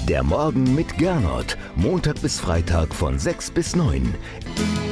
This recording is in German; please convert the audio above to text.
Der Morgen mit Gernot. Montag bis Freitag von 6 bis 9.